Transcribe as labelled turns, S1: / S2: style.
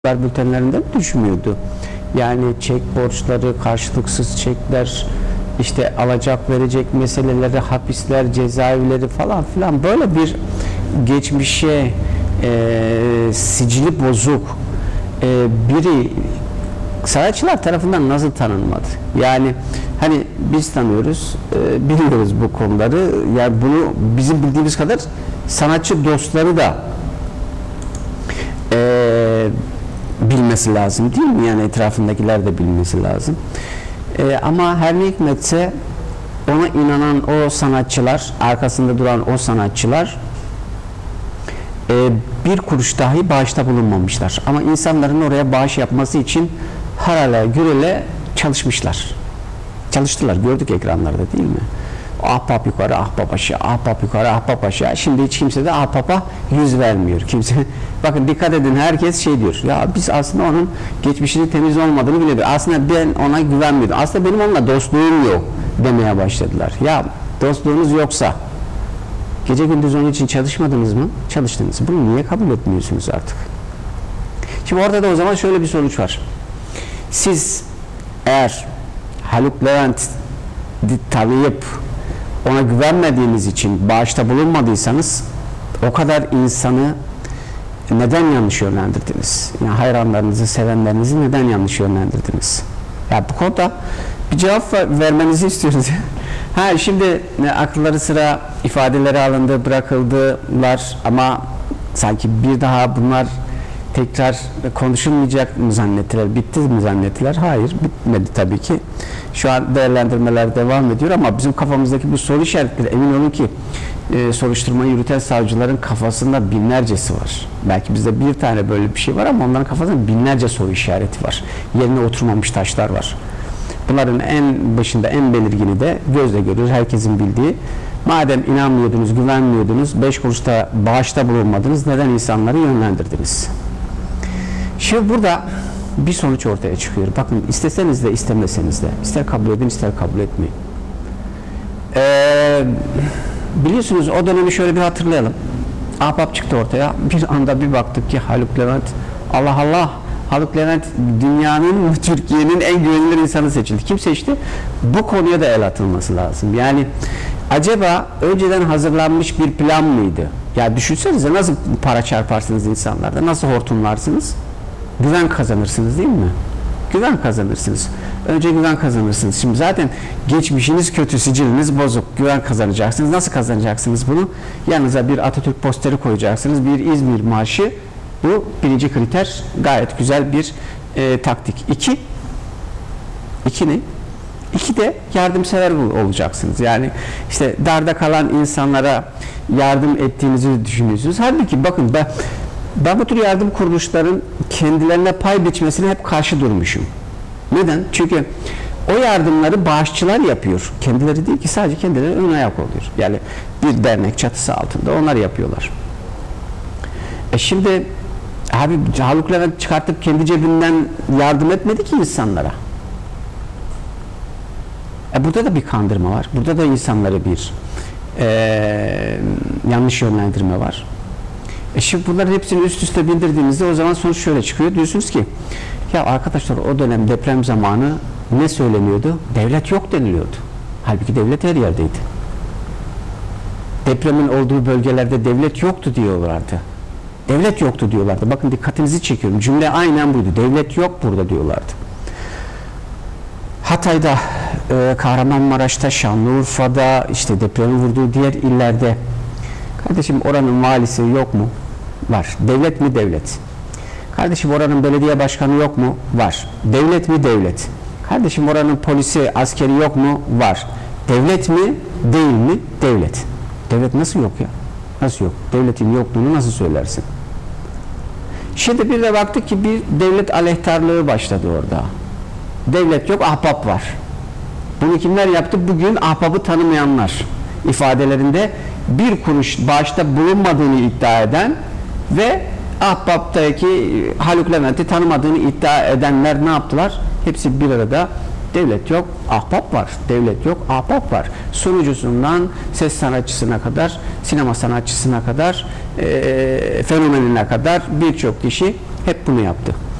S1: bültenlerinden düşmüyordu. Yani çek borçları, karşılıksız çekler, işte alacak verecek meseleleri, hapisler, cezaevleri falan filan, böyle bir geçmişe sicili bozuk biri sanatçılar tarafından nasıl tanınmadı? Yani hani biz tanıyoruz, biliyoruz bu konuları. Yani bunu bizim bildiğimiz kadar sanatçı dostları da bilmesi lazım, değil mi? Yani etrafındakiler de bilmesi lazım. Ama her ne hikmetse ona inanan o sanatçılar, arkasında duran o sanatçılar bir kuruş dahi bağışta bulunmamışlar. Ama insanların oraya bağış yapması için harala gürele çalışmışlar. Çalıştılar, gördük ekranlarda, değil mi? Ahbap yukarı, ahbap aşağı, ahbap yukarı, ahbap aşağı. Şimdi hiç kimse de ahbapa yüz vermiyor. Kimse, bakın dikkat edin, herkes şey diyor. Ya biz aslında onun geçmişinin temiz olmadığını biliyoruz. Aslında ben ona güvenmiyordum. Aslında benim onunla dostluğum yok demeye başladılar. Ya dostluğunuz yoksa gece gündüz onun için çalışmadınız mı? Çalıştınız. Bunu niye kabul etmiyorsunuz artık? Şimdi orada da o zaman şöyle bir sonuç var. Siz eğer Haluk Levent'i tanıyıp ona güvenmediğiniz için bağışta bulunmadıysanız, o kadar insanı neden yanlış yönlendirdiniz? Yani hayranlarınızı, sevenlerinizi neden yanlış yönlendirdiniz? Ya bu konuda bir cevap vermenizi istiyoruz. Şimdi akılları sıra ifadeleri alındı, bırakıldılar ama sanki bir daha bunlar tekrar konuşulmayacak mı zannettiler, bitti mi zannettiler? Hayır, bitmedi tabii ki. Şu an değerlendirmeler devam ediyor ama bizim kafamızdaki bu soru işaretleri, emin olun ki soruşturmayı yürüten savcıların kafasında binlercesi var. Belki bizde bir tane böyle bir şey var ama onların kafasında binlerce soru işareti var. Yerine oturmamış taşlar var. Bunların en başında, en belirgini de gözle görülür, herkesin bildiği. Madem inanmıyordunuz, güvenmiyordunuz, 5 kuruşta bağışta bulunmadınız, neden insanları yönlendirdiniz? Şimdi burada bir sonuç ortaya çıkıyor. Bakın, isteseniz de istemeseniz de, ister kabul edin, ister kabul etmeyin. Biliyorsunuz o dönemi şöyle bir hatırlayalım. Ahbap çıktı ortaya. Bir anda bir baktık ki Haluk Levent, Allah Allah, Haluk Levent dünyanın, Türkiye'nin en güvenilir insanı seçildi. Kim seçti? Bu konuya da el atılması lazım. Yani acaba önceden hazırlanmış bir plan mıydı? Ya düşünsenize, nasıl para çarparsınız insanlarda, nasıl hortumlarsınız? Güven kazanırsınız, değil mi? Güven kazanırsınız. Önce güven kazanırsınız. Şimdi zaten geçmişiniz kötü, siciliniz bozuk. Güven kazanacaksınız. Nasıl kazanacaksınız bunu? Yanınıza bir Atatürk posteri koyacaksınız. Bir İzmir marşı. Bu birinci kriter. Gayet güzel bir taktik. İki ne? İki de yardımsever olacaksınız. Yani işte darda kalan insanlara yardım ettiğinizi düşünüyorsunuz. Halbuki bakın, ben bu tür yardım kuruluşların kendilerine pay biçmesine hep karşı durmuşum. Neden? Çünkü o yardımları bağışçılar yapıyor. Kendileri değil ki, sadece kendileri ön ayak oluyor. Yani bir dernek çatısı altında onlar yapıyorlar. Şimdi abi Haluk Levent çıkartıp kendi cebinden yardım etmedi ki insanlara. Burada da bir kandırma var. Burada da insanları bir yanlış yönlendirme var. Şimdi bunların hepsini üst üste bildirdiğimizde o zaman sonuç şöyle çıkıyor. Diyorsunuz ki ya arkadaşlar, o dönem deprem zamanı ne söyleniyordu? Devlet yok deniliyordu. Halbuki devlet her yerdeydi. Depremin olduğu bölgelerde devlet yoktu diyorlardı. Devlet yoktu diyorlardı. Bakın, dikkatinizi çekiyorum. Cümle aynen buydu. Devlet yok burada diyorlardı. Hatay'da, Kahramanmaraş'ta, Şanlıurfa'da, işte depremin vurduğu diğer illerde, kardeşim oranın valisi yok mu? Var. Devlet mi? Devlet. Kardeşim oranın belediye başkanı yok mu? Var. Devlet mi? Devlet. Kardeşim oranın polisi, askeri yok mu? Var. Devlet mi? Değil mi? Devlet. Devlet nasıl yok ya? Nasıl yok? Devletin yokluğunu nasıl söylersin? Şimdi bir de baktık ki bir devlet aleyhtarlığı başladı orada. Devlet yok, ahbap var. Bunu kimler yaptı? Bugün ahbabı tanımayanlar ifadelerinde bir kuruş bağışta bulunmadığını iddia eden ve ahbaptaki Haluk Levent'i tanımadığını iddia edenler ne yaptılar? Hepsi bir arada, devlet yok, ahbap var. Devlet yok, ahbap var. Sunucusundan ses sanatçısına kadar, sinema sanatçısına kadar, fenomenine kadar birçok kişi hep bunu yaptı.